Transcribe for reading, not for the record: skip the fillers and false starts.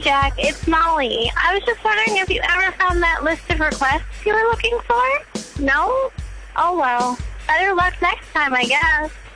Jack. It's Molly. I was just wondering if you ever found that list of requests you were looking for? No? Oh, well. Better luck next time, I guess.